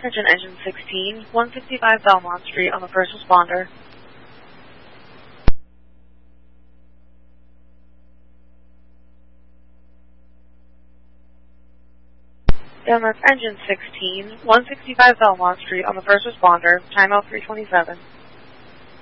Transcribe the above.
Attention Engine 16, 165 Belmont Street on the first responder. That's Engine 16, 165 Belmont Street on the first responder, timeout 327.